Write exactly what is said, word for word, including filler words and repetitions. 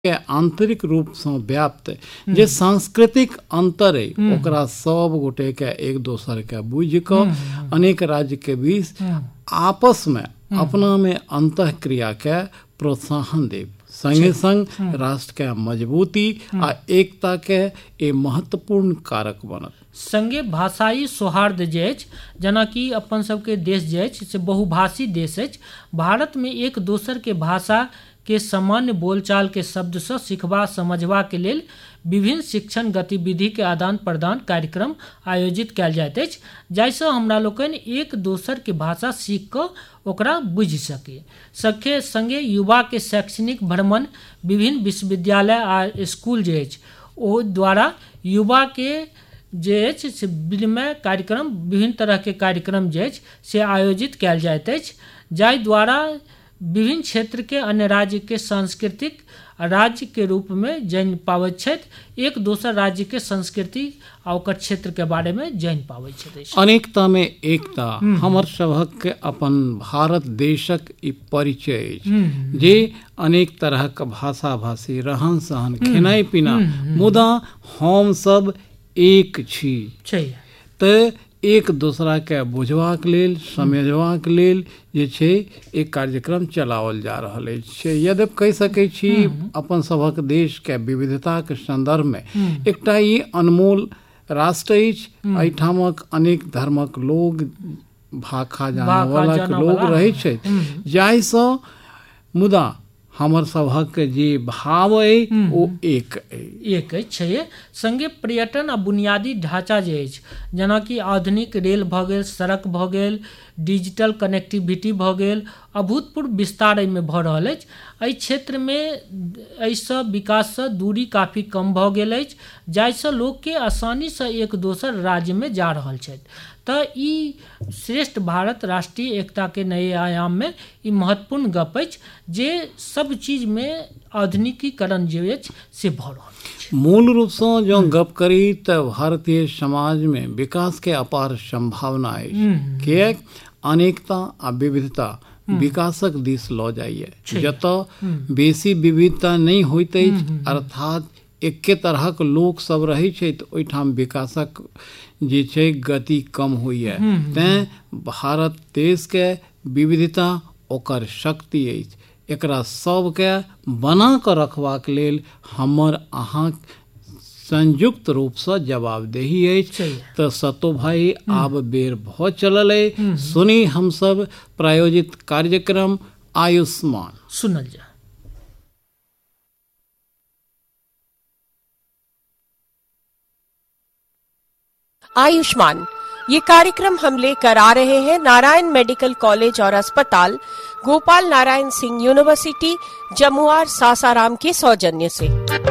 के आंतरिक रूप से व्याप्त जे सांस्कृतिक अंतर है ओकरा सब गोटे के एक दोसर के बुझ क अनेक राज्य के बीच आपस में अपना में अंतः क्रिया के प्रोत्साहन देव संगे संग राष्ट्र के मजबूती आ एकता के ए महत्वपूर्ण कारक बनत। संगे भाषाई सौहार्द जे अछि, जेना कि अपन सबके देश जे अछि से बहुभाषी देश अछि। भारत में एक दोसर के भाषा के सामान्य बोलचाल के शब्द से सिखबा समझबा के लेल विभिन्न शिक्षण गतिविधि के आदान प्रदान कार्यक्रम आयोजित कयल जाइत अछि, जाहिसँ हमरा लोकनि एक दोसर के भाषा सीख कऽ ओकरा बुझि सके सके संगे युवा के शैक्षणिक भ्रमण विभिन्न विश्वविद्यालय आ स्कूल जे अछि ओ द्वारा युवा के जे अछि से विनिमय कार्यक्रम विभिन्न तरह के कार्यक्रम जे अछि से आयोजित कयल जाइत अछि, जाहि द्वारा विभिन्न क्षेत्र के अन्य राज्य के सांस्कृतिक राज्य के रूप में जान पाबैत छथि, एक दोसर राज्य के संस्कृति आ ओकर क्षेत्र के बारे में जान पाबैत छथि। अनेकता में एकता हमर सबहक के अपन भारत देशक ई परिचय अछि जे अनेक तरहक भाषा भाषी रहन सहन खेनाइ पीना मुदा हम सब एक छी त एक दूसरा के बुझबाक लेल समझबाक लेल जे छै एक कार्यक्रम चलाओल जा रहल अछि। यद्यपि कहि सकै छी अपन सभक देश के विविधता के संदर्भ में एकटा ई अनमोल राष्ट्र अछि, एहिठामक अनेक धर्मक लोग भाखा जानय वाला लोग रहै छथि, जाहिसँ मुदा हमर सभक जे भाव अइ ओ एक अइ एक छै। संगे पर्यटन आ बुनियादी ढांचा जे अछि, जेना कि आधुनिक रेल भऽ गेल, सड़क भऽ गेल, डिजिटल कनेक्टिविटी भऽ गेल, अभूतपूर्व विस्तार एहिमे भऽ रहल अछि। एहि क्षेत्र में एहिसँ विकाससँ दूरी काफी कम भऽ गेल अछि, जाहिसँ लोक के आसानी से एक दोसर राज्य में जा रहल छथि। तऽ ई श्रेष्ठ भारत राष्ट्रीय एकता के नए आयाम में ई महत्वपूर्ण गप अछि जे सब चीज में आधुनिकीकरण जे अछि से भऽ रहल अछि। मूल रूप से जो गप करी तऽ भारतीय समाज में विकास के अपार संभावना अछि, किएक अनेकता आ विविधता विकासक दिस लऽ जाइए। जतऽ बेसी विविधता नहीं होइत अछि अर्थात एके तरहक लोक सब रहै छै तऽ ओहिठाम विकासक जे छै गति कम होइए। तैं भारत देश के विविधता ओकर शक्ति अछि, एकरा सबके बना कऽ रखबाक लेल हमर अहाँ संयुक्त रूप से जवाबदेही अछि। तऽ सतो भाई आब बेर भऽ चलल है, सुनी हम सब प्रायोजित कार्यक्रम आयुष्मान सुनल जा। आयुष्मान ये कार्यक्रम हम लेकर आ रहे हैं नारायण मेडिकल कॉलेज और अस्पताल, गोपाल नारायण सिंह यूनिवर्सिटी, जमुआर, सासाराम के सौजन्य से।